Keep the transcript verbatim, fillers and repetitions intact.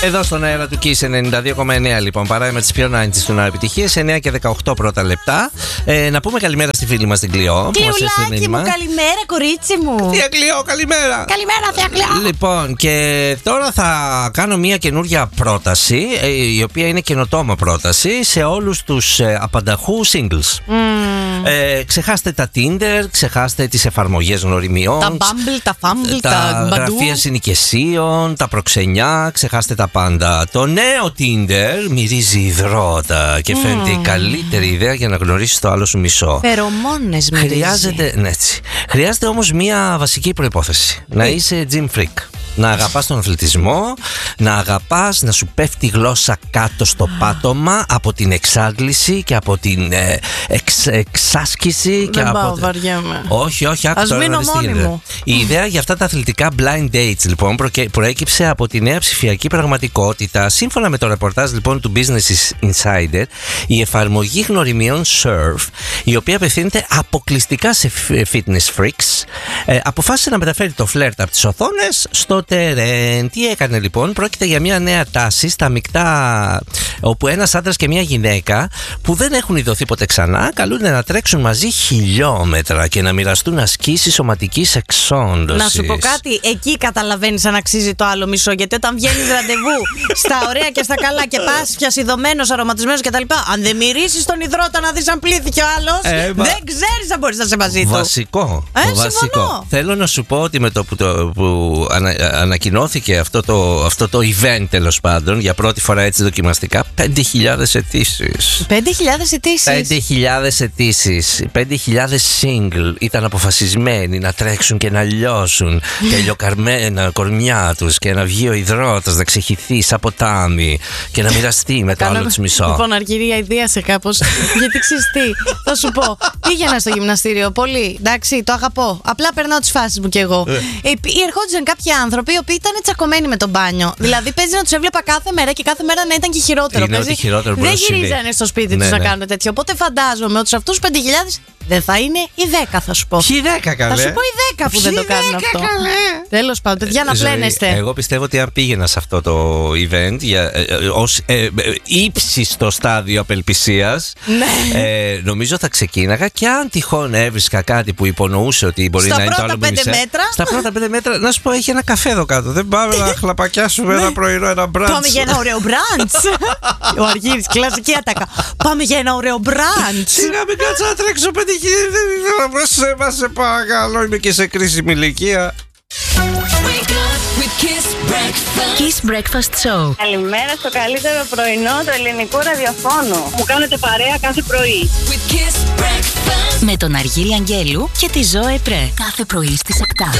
Εδώ στον αέρα του Kiss ενενήντα δύο κόμμα εννέα, λοιπόν, παρά με τις πιο ενενήντα του να επιτυχίες, εννέα και δεκαοκτώ πρώτα λεπτά. Ε, να πούμε καλημέρα στη φίλη μας την Κλειό. Κλειουλάκι μου, καλημέρα, κορίτσι μου. Θεία Κλειό, καλημέρα. Καλημέρα, Θεία Κλειό. Λοιπόν, και τώρα θα κάνω μια καινούργια πρόταση, η οποία είναι καινοτόμα πρόταση σε όλους τους ε, απανταχού singles. Mm. Ε, ξεχάστε τα Tinder, ξεχάστε τις εφαρμογές γνωριμιών, τα Bumble, τα Fumble, τα, τα τα γραφεία συνοικεσίων, τα προξενιά, ξεχάστε τα πάντα. Το νέο Tinder μυρίζει υδρότα και φαίνεται mm. η καλύτερη ιδέα για να γνωρίσεις το άλλο σου μισό. Φερομόνες μυρίζει. Χρειάζεται, ναι, έτσι. Χρειάζεται όμως μια βασική προϋπόθεση. Να είσαι gym freak. Να αγαπάς τον αθλητισμό, να αγαπάς να σου πέφτει η γλώσσα κάτω στο πάτωμα από την εξάντληση και από την ε, εξ, εξάσκηση. Δεν και πάω, από... βαριέμαι. Όχι, όχι, άκου τώρα να δεις τι γίνεται. Η ιδέα για αυτά τα αθλητικά blind dates, λοιπόν, προέκυψε από τη νέα ψηφιακή πραγματικότητα. Σύμφωνα με το ρεπορτάζ, λοιπόν, του Business Insider, η εφαρμογή γνωριμιών Surf, η οποία απευθύνεται αποκλειστικά σε fitness freaks, ε, αποφάσισε να μεταφέρει το φλερτ από τις οθόνες στο τερέν. Τι έκανε, λοιπόν? Πρόκειται για μια νέα τάση στα μεικτά, όπου ένας άντρας και μια γυναίκα που δεν έχουν ειδωθεί ποτέ ξανά καλούνται να τρέξουν μαζί χιλιόμετρα και να μοιραστούν ασκήσεις σωματικής εξόντωσης. Να σου πω κάτι, εκεί καταλαβαίνεις αν αξίζει το άλλο μισό. Γιατί όταν βγαίνεις ραντεβού στα ωραία και στα καλά και πας πιασιδωμένος, αρωματισμένος κτλ., αν δεν μυρίσεις τον υδρότα να δεις αν πλήθηκε ο άλλος, ε, δεν ξέρεις αν μπορείς να είσαι μαζί του. Βασικό. Ε, βασικό. Θέλω να σου πω ότι με το που, το, που ανα, ανακοινώθηκε αυτό το, αυτό το event, τέλος πάντων, για πρώτη φορά έτσι δοκιμαστικά, πέντε χιλιάδες αιτήσεις. πέντε χιλιάδες αιτήσεις. πέντε χιλιάδες αιτήσεις. πέντε χιλιάδες single ήταν αποφασισμένοι να τρέξουν και να λιώσουν και λιοκαρμένα κορμιά τους και να βγει ο υδρότας να ξεχυθεί σαν ποτάμι και να μοιραστεί με το άλλο τους μισό. Λοιπόν, Αργυρία, ιδίασε κάπως. Γιατί ξέρεις τι, θα σου πω. Πήγαινα στο γυμναστήριο πολύ. Εντάξει, το αγαπώ. Απλά περνάω τις φάσεις μου κι εγώ. ε, ερχόντουσαν κάποιοι άνθρωποι οι οποίοι ήταν τσακωμένοι με το μπάνιο. Δηλαδή, παίζει να τους έβλεπα κάθε μέρα και κάθε μέρα να ήταν και χειρότερο. Είναι ότι χειρότερο δεν γυρίζανε στο σπίτι ναι, τους ναι. να κάνουν τέτοιο. Οπότε φαντάζομαι ότι σε αυτούς τους πέντε χιλιάδες δεν θα είναι οι δέκα, θα σου πω. Ποιοι δέκα, καλέ? Θα σου πω οι δέκα που δεν το κάνουν αυτό. Τέλος πάντων, παιδιά, να πλένεστε. Εγώ πιστεύω ότι αν πήγαινα σε αυτό το event για, ε, ε, ως ε, ε, ύψιστο στάδιο απελπισίας, ναι. ε, νομίζω θα ξεκίναγα και αν τυχόν έβρισκα κάτι που υπονοούσε ότι μπορεί στα να είναι το άλλο πέντε μέτρα. Στα πρώτα πέντε μέτρα, να σου πω, έχει ένα καφέ εδώ κάτω. Δεν πάμε να χλαπακιάσουμε ένα πρωινό, ένα μπραντς. Πάμε για ένα ωραίο μπραντς. Ο Αργύρης, κλασική ατάκα. Πάμε για ένα ωραίο μπραντς. Σιγά μην κάτσα να τρέξω πέντε χιλιάδες. Σε παρακαλώ, είμαι και σε κρίσιμη ηλικία. Kiss Breakfast Show. Καλημέρα στο καλύτερο πρωινό του ελληνικού ραδιοφώνου. Μου κάνετε παρέα κάθε πρωί. Με τον Αργύρη Αγγέλου και τη Ζωέ Πρέ. Κάθε πρωί στις επτά.